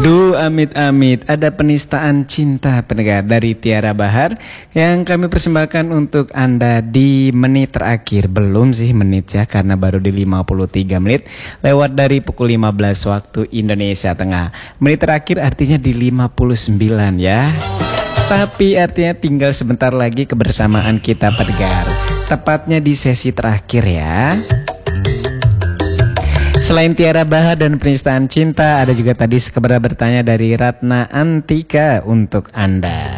Duh, amit-amit, ada penistaan cinta pendengar dari Tiara Bahar yang kami persembahkan untuk Anda di menit terakhir. Belum sih menit ya, karena baru di 53 menit lewat dari pukul 15 waktu Indonesia Tengah. Menit terakhir artinya di 59 ya. Tapi artinya tinggal sebentar lagi kebersamaan kita pendengar. Tepatnya di sesi terakhir ya. Selain Tiara Bahar dan penistaan cinta, ada juga tadi kabar bertanya dari Ratna Antika untuk Anda.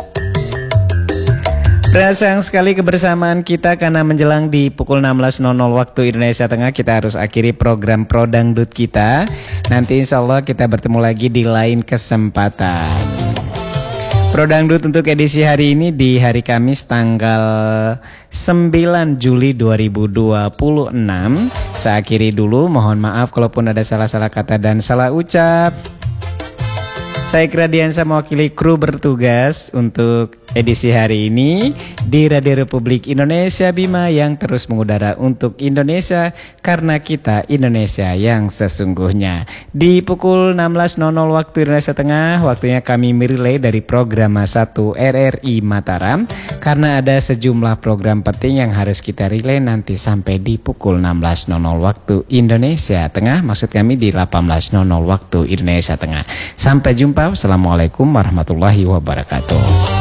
Berasang sekali kebersamaan kita karena menjelang di pukul 16.00 waktu Indonesia Tengah kita harus akhiri program Pro Dangdut kita. Nanti insya Allah kita bertemu lagi di lain kesempatan. Pro Dangdut untuk edisi hari ini di hari Kamis tanggal 9 Juli 2026. Saya akhiri dulu, mohon maaf kalaupun ada salah-salah kata dan salah ucap. Saya Kradiansa mewakili kru bertugas untuk edisi hari ini di Radio Republik Indonesia Bima yang terus mengudara untuk Indonesia karena kita Indonesia yang sesungguhnya. Di pukul 16.00 waktu Indonesia Tengah, waktunya kami merelay dari program 1 RRI Mataram karena ada sejumlah program penting yang harus kita relay nanti sampai di pukul 16.00 waktu Indonesia Tengah, maksud kami di 18.00 waktu Indonesia Tengah. Sampai jumpa. Assalamualaikum warahmatullahi wabarakatuh.